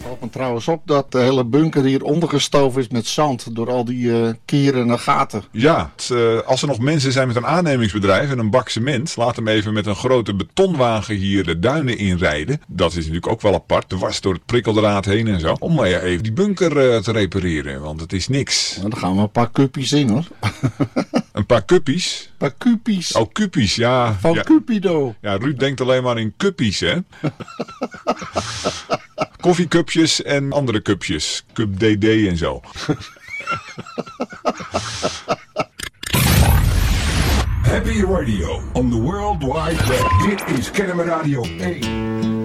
Valt me trouwens op dat de hele bunker hier ondergestoven is met zand door al die kieren en gaten. Ja, als er nog mensen zijn met een aannemingsbedrijf en een bak cement, laat hem even met een grote betonwagen hier de duinen inrijden. Dat is natuurlijk ook wel apart, dwars door het prikkeldraad heen en zo. Om maar even die bunker te repareren, want het is niks. Nou, dan gaan we een paar cuppies in, hoor. Een paar cuppies? Een paar cuppies. Oh, cuppies, ja. Van ja. Cupido. Ja, Ruud denkt alleen maar in cuppies, hè. Koffiecupjes en andere cupjes. Cup DD en zo. Happy Radio on the World Wide Web. Dit is Kennemer Radio 1.